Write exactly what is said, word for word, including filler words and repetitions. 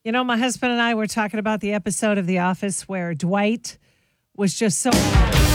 You know, my husband and I were talking about the episode of The Office where Dwight was just so